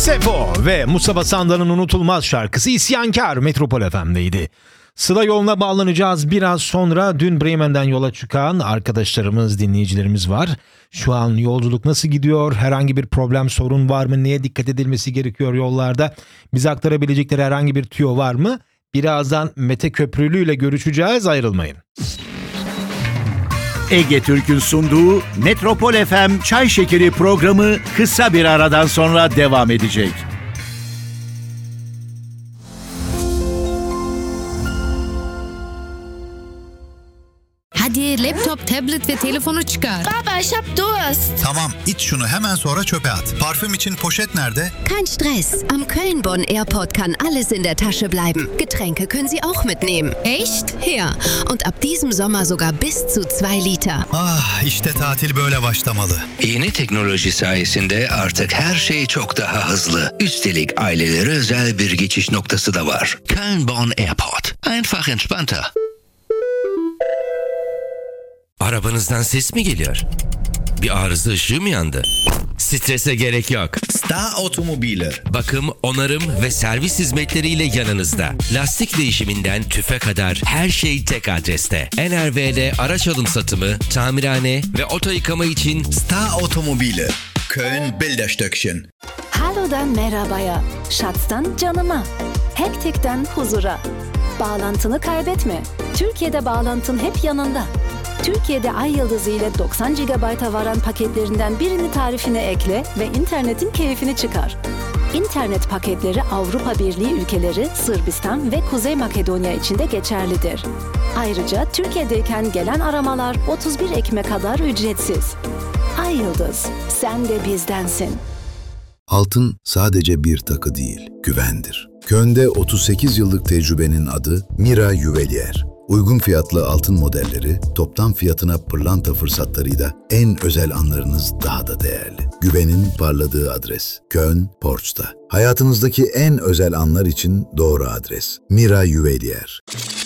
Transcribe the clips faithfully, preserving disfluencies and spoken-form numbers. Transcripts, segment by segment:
Sefo ve Mustafa Sandal'ın unutulmaz şarkısı İsyankar Metropol F M'deydi. Sıla yoluna bağlanacağız biraz sonra. Dün Bremen'den yola çıkan arkadaşlarımız, dinleyicilerimiz var. Şu an yolculuk nasıl gidiyor? Herhangi bir problem, sorun var mı? Neye dikkat edilmesi gerekiyor yollarda? Bize aktarabilecekleri herhangi bir tüyo var mı? Birazdan Mete Köprülü ile görüşeceğiz. Ayrılmayın. Ege Türk'ün sunduğu Metropol F M Çay Şekeri programı kısa bir aradan sonra devam edecek. Hadi laptop, tablet ve telefonu çıkar. Baba, ich hab Durst. Tamam, iç şunu hemen sonra çöpe at. Parfüm için poşet nerede? Kein Stress. Am Köln-Bonn Airport kann alles in der Tasche bleiben. Getränke können Sie auch mitnehmen. Echt? Ja, und ab diesem Sommer sogar bis zu zwei Liter. Ah, işte tatil böyle başlamalı. Yeni teknoloji sayesinde artık her şey çok daha hızlı. Üstelik ailelere özel bir geçiş noktası da var. Köln-Bonn Airport. Einfach entspannter. Arabanızdan ses mi geliyor? Bir arıza ışığı mı yandı? Strese gerek yok. Star Otomobile. Bakım, onarım ve servis hizmetleriyle yanınızda. Lastik değişiminden tüfe kadar her şey tek adreste. N R V'de araç alım satımı, tamirhane ve oto yıkama için Star Otomobile. Köln Bilderstöckchen. Hallo'dan merhabaya, Schatz'tan canıma, Hektik'ten huzura. Bağlantını kaybetme. Türkiye'de bağlantın hep yanında. Türkiye'de Ay Yıldızı ile doksan gigabayta varan paketlerinden birini tarifine ekle ve internetin keyfini çıkar. İnternet paketleri Avrupa Birliği ülkeleri, Sırbistan ve Kuzey Makedonya için de geçerlidir. Ayrıca Türkiye'deyken gelen aramalar otuz bir Ekim'e kadar ücretsiz. Ay Yıldız, sen de bizdensin. Altın sadece bir takı değil, güvendir. Köln'de otuz sekiz yıllık tecrübenin adı Mira Juwelier. Uygun fiyatlı altın modelleri, toptan fiyatına pırlanta fırsatlarıyla en özel anlarınız daha da değerli. Güvenin parladığı adres. Köln, Ports'ta. Hayatınızdaki en özel anlar için doğru adres. Mira Juwelier.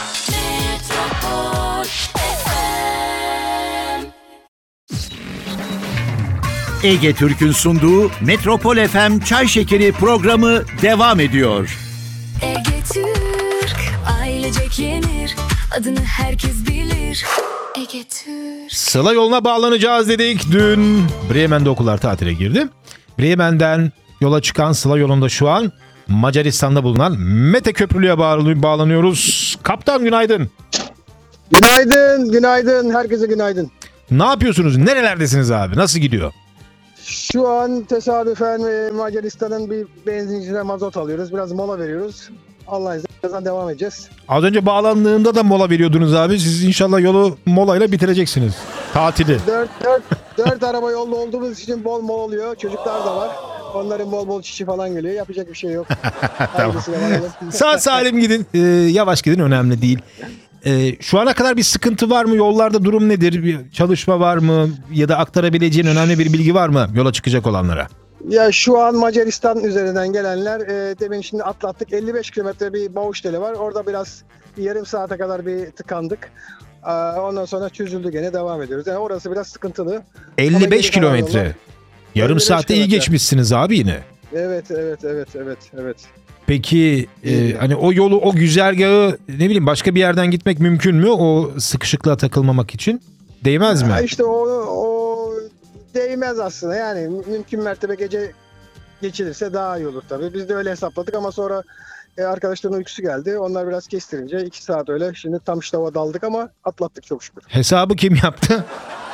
Ege Türk'ün sunduğu Metropol F M Çay Şekeri programı devam ediyor. Ege Türk, ailecek yenir. Adını herkes bilir. Ege Türk. Sıla yoluna bağlanacağız dedik. Dün Bremen'de okullar tatile girdi. Bremen'den yola çıkan Sıla yolunda şu an Macaristan'da bulunan Mete Köprülü'ye bağlanıyoruz. Kaptan günaydın. Günaydın, günaydın. Herkese günaydın. Ne yapıyorsunuz? Nerelerdesiniz abi? Nasıl gidiyor? Şu an tesadüfen Macaristan'ın bir benzincine mazot alıyoruz. Biraz mola veriyoruz. Allah'ın izniyle devam edeceğiz. Az önce bağlandığında da mola veriyordunuz abi. Siz inşallah yolu molayla bitireceksiniz. Tatili. Dört, dört, dört araba yolda olduğumuz için bol mol oluyor. Çocuklar da var. Onların bol bol çişi falan geliyor. Yapacak bir şey yok. Tamam. Sağ salim gidin. Ee, yavaş gidin, önemli değil. Ee, şu ana kadar bir sıkıntı var mı? Yollarda durum nedir? Bir çalışma var mı? Ya da aktarabileceğin önemli bir bilgi var mı yola çıkacak olanlara? Ya şu an Macaristan üzerinden gelenler e, demin şimdi atlattık. elli beş kilometre bir Bağuşteli var. Orada biraz bir yarım saate kadar bir tıkandık. E, ondan sonra çözüldü, gene devam ediyoruz. Yani orası biraz sıkıntılı. elli beş kilometre. Yarım saatte iyi geçmişsiniz abi yine. Evet, evet, evet, evet, evet. Peki e, hani o yolu, o güzergahı ne bileyim başka bir yerden gitmek mümkün mü? O sıkışıklığa takılmamak için değmez mi? Ya işte o, o değmez aslında, yani mümkün mertebe gece geçilirse daha iyi olur tabii. Biz de öyle hesapladık ama sonra e, arkadaşların uykusu geldi. Onlar biraz kestirince iki saat öyle. Şimdi tam ştava daldık ama atlattık çok şükür. Hesabı kim yaptı?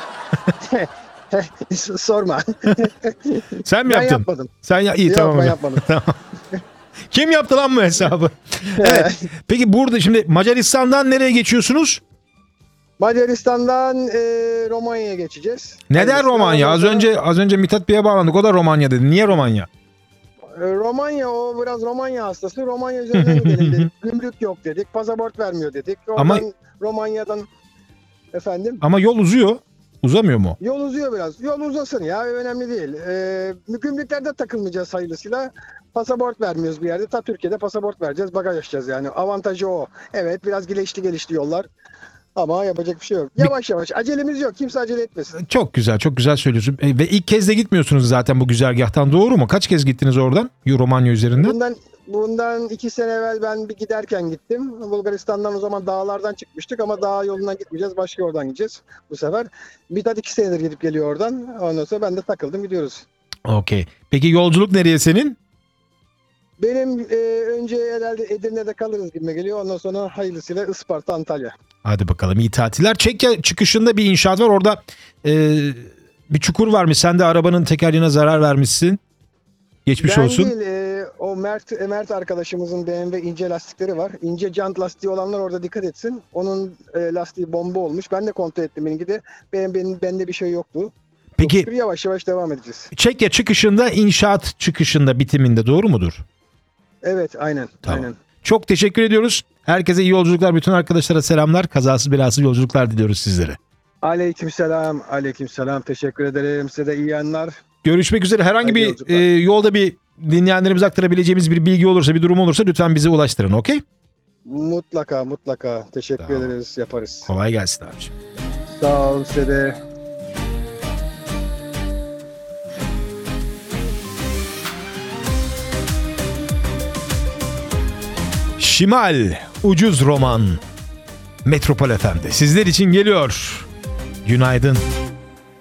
Sorma. Sen mi ben yaptın? Ben yapmadım. Sen ya iyi Yok, tamam. ben yapmadım. Tamam. Kim yaptı lan bu hesabı? Evet. Peki burada şimdi Macaristan'dan nereye geçiyorsunuz? Macaristan'dan e, Romanya'ya geçeceğiz. Neden yani Romanya? Az önce az önce Mithat Bey'e bağlandık. O da Romanya dedi. Niye Romanya? E, Romanya, o biraz Romanya hastası. Romanya üzerinden gidelim dedik. Gümrük yok dedik. Pasaport vermiyor dedik. Oradan Ama Romanya'dan efendim. Ama yol uzuyor. Uzamıyor mu? Yol uzuyor biraz. Yol uzasın ya, önemli değil. E, gümrüklerde takılmayacağız hayırlısıyla. Pasaport vermiyoruz bir yerde. Ta Türkiye'de pasaport vereceğiz, bagaj açacağız yani. Avantajı o. Evet, biraz gelişti gelişti yollar. Ama yapacak bir şey yok. Yavaş yavaş. Acelemiz yok. Kimse acele etmesin. Çok güzel, çok güzel söylüyorsun. E, ve ilk kez de gitmiyorsunuz zaten bu güzergahtan, doğru mu? Kaç kez gittiniz oradan? Romanya üzerinden? Bundan bundan iki sene evvel ben bir giderken gittim. Bulgaristan'dan o zaman dağlardan çıkmıştık ama dağ yolundan gitmeyeceğiz. Başka yoldan gideceğiz bu sefer. Mithat iki senedir gidip geliyor oradan. Ondan sonra ben de takıldım, gidiyoruz. Okey. Peki yolculuk nereye senin? Benim e, önce herhalde Edirne'de kalırız gibime geliyor. Ondan sonra hayırlısıyla Isparta, Antalya. Hadi bakalım, iyi tatiller. Çekya çıkışında bir inşaat var. Orada e, bir çukur varmış. Sen de arabanın tekerleğine zarar vermişsin. Geçmiş ben olsun. değil, e, o Mert, Mert arkadaşımızın B M W ince lastikleri var. İnce jant lastiği olanlar orada dikkat etsin. Onun e, lastiği bomba olmuş. Ben de kontrol ettim benimki de. B M W'nin bende bir şey yoktu. Peki Yoktur, yavaş yavaş devam edeceğiz. Çekya çıkışında, inşaat çıkışında, bitiminde, doğru mudur? Evet, aynen. Tamam. Aynen. Çok teşekkür ediyoruz. Herkese iyi yolculuklar. Bütün arkadaşlara selamlar. Kazasız belasız yolculuklar diliyoruz sizlere. Aleykümselam. Aleykümselam. Teşekkür ederim. Size de iyi yanlar. Görüşmek üzere. Herhangi Haydi bir yolculuklar. e, yolda bir dinleyenlerimize aktarabileceğimiz bir bilgi olursa, bir durum olursa lütfen bize ulaştırın. Okey? Mutlaka mutlaka. Teşekkür Tamam. ederiz. Yaparız. Kolay gelsin abiciğim. Sağ olun size de. Şimal Ucuz Roman Metropol F M'de sizler için geliyor. Günaydın.